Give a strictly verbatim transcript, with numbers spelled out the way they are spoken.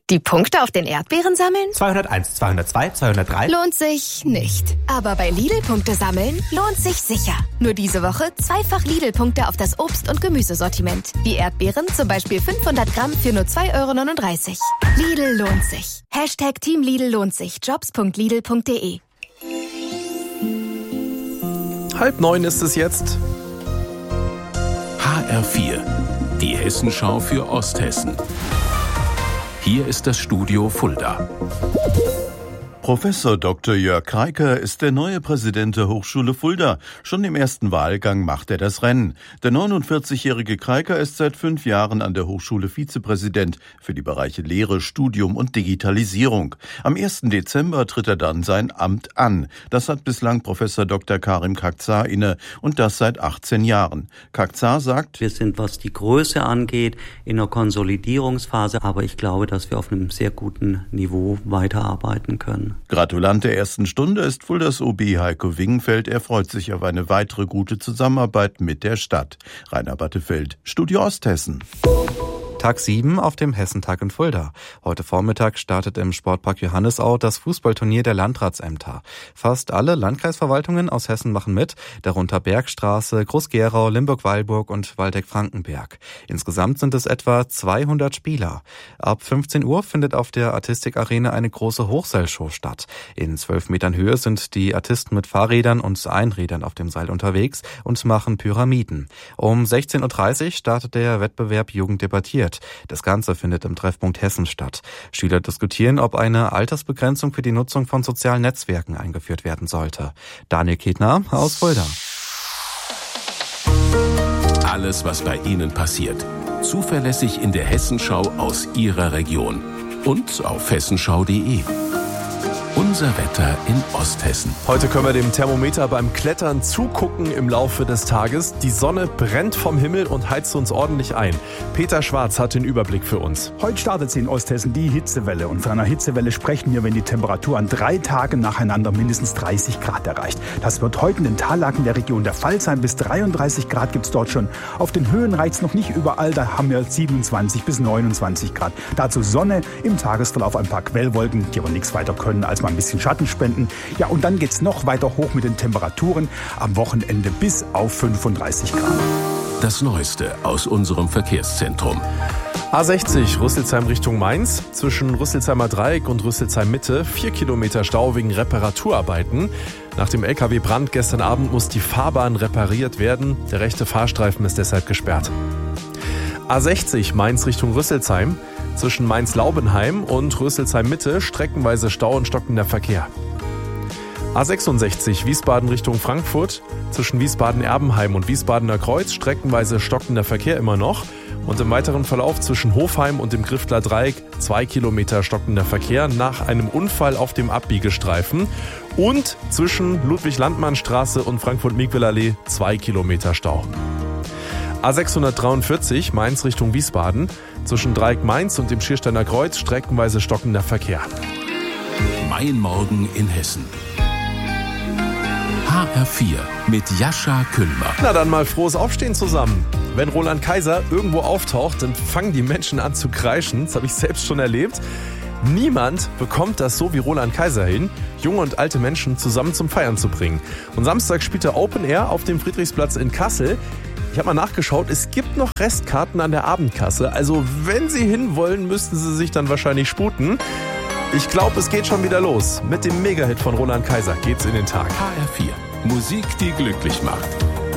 Die Punkte auf den Erdbeeren sammeln? zweihunderteins, zweihundertzwei, zweihundertdrei. Lohnt sich nicht. Aber bei Lidl Punkte sammeln lohnt sich sicher. Nur diese Woche zweifach Lidl-Punkte auf das Obst- und Gemüsesortiment. Wie Erdbeeren, zum Beispiel fünfhundert Gramm für nur zwei Euro neununddreißig. Lidl lohnt sich. Hashtag Team Lidl lohnt sich. jobs punkt lidl punkt de. Halb neun ist es jetzt. H R vier, die Hessenschau für Osthessen. Hier ist das Studio Fulda. Professor Doktor Jörg Kreiker ist der neue Präsident der Hochschule Fulda. Schon im ersten Wahlgang macht er das Rennen. Der neunundvierzigjährige Kreiker ist seit fünf Jahren an der Hochschule Vizepräsident für die Bereiche Lehre, Studium und Digitalisierung. Am ersten Dezember tritt er dann sein Amt an. Das hat bislang Professor Doktor Karim Kakzar inne und das seit achtzehn Jahren. Kakzar sagt: Wir sind, was die Größe angeht, in einer Konsolidierungsphase, aber ich glaube, dass wir auf einem sehr guten Niveau weiterarbeiten können. Gratulant der ersten Stunde ist Fuldas O B Heiko Wingenfeld. Er freut sich auf eine weitere gute Zusammenarbeit mit der Stadt. Rainer Battefeld, Studio Osthessen. Tag sieben auf dem Hessentag in Fulda. Heute Vormittag startet im Sportpark Johannisau das Fußballturnier der Landratsämter. Fast alle Landkreisverwaltungen aus Hessen machen mit, darunter Bergstraße, Groß-Gerau, Limburg-Weilburg und Waldeck-Frankenberg. Insgesamt sind es etwa zweihundert Spieler. Ab fünfzehn Uhr findet auf der Artistik-Arena eine große Hochseilshow statt. In zwölf Metern Höhe sind die Artisten mit Fahrrädern und Einrädern auf dem Seil unterwegs und machen Pyramiden. Um sechzehn Uhr dreißig startet der Wettbewerb Jugend debattiert. Das Ganze findet im Treffpunkt Hessen statt. Schüler diskutieren, ob eine Altersbegrenzung für die Nutzung von sozialen Netzwerken eingeführt werden sollte. Daniel Ketner aus Fulda. Alles, was bei Ihnen passiert. Zuverlässig in der Hessenschau aus Ihrer Region. Und auf hessenschau punkt de. Unser Wetter in Osthessen. Heute können wir dem Thermometer beim Klettern zugucken im Laufe des Tages. Die Sonne brennt vom Himmel und heizt uns ordentlich ein. Peter Schwarz hat den Überblick für uns. Heute startet sie in Osthessen die Hitzewelle. Und von einer Hitzewelle sprechen wir, wenn die Temperatur an drei Tagen nacheinander mindestens dreißig Grad erreicht. Das wird heute in den Tallagen der Region der Fall sein. Bis dreiunddreißig Grad gibt es dort schon. Auf den Höhen reizt noch nicht überall. Da haben wir siebenundzwanzig bis neunundzwanzig Grad. Dazu Sonne, im Tagesverlauf ein paar Quellwolken, die aber nichts weiter können als mal ein bisschen Schatten spenden. Ja, und dann geht's noch weiter hoch mit den Temperaturen. Am Wochenende bis auf fünfunddreißig Grad. Das Neueste aus unserem Verkehrszentrum. A sechzig Rüsselsheim Richtung Mainz. Zwischen Rüsselsheimer Dreieck und Rüsselsheim Mitte vier Kilometer Stau wegen Reparaturarbeiten. Nach dem L K W-Brand gestern Abend muss die Fahrbahn repariert werden. Der rechte Fahrstreifen ist deshalb gesperrt. A sechzig Mainz Richtung Rüsselsheim. Zwischen Mainz-Laubenheim und Rüsselsheim-Mitte streckenweise Stau und stockender Verkehr. A sechsundsechzig Wiesbaden Richtung Frankfurt. Zwischen Wiesbaden-Erbenheim und Wiesbadener Kreuz streckenweise stockender Verkehr immer noch. Und im weiteren Verlauf zwischen Hofheim und dem Griftler Dreieck zwei Kilometer stockender Verkehr nach einem Unfall auf dem Abbiegestreifen. Und zwischen Ludwig-Landmann-Straße und Frankfurt-Miegwil-Allee zwei Kilometer Stau. A sechshundertdreiundvierzig Mainz Richtung Wiesbaden. Zwischen Dreieck Mainz und dem Schiersteiner Kreuz streckenweise stockender Verkehr. Mein Morgen in Hessen. H R vier mit Jascha Kühlmer. Na dann mal frohes Aufstehen zusammen. Wenn Roland Kaiser irgendwo auftaucht, dann fangen die Menschen an zu kreischen. Das habe ich selbst schon erlebt. Niemand bekommt das so wie Roland Kaiser hin, junge und alte Menschen zusammen zum Feiern zu bringen. Und Samstag spielt er Open Air auf dem Friedrichsplatz in Kassel. Ich habe mal nachgeschaut, es gibt noch Restkarten an der Abendkasse. Also wenn Sie hinwollen, müssten Sie sich dann wahrscheinlich sputen. Ich glaube, es geht schon wieder los. Mit dem Mega-Hit von Roland Kaiser geht's in den Tag. H R vier. Musik, die glücklich macht.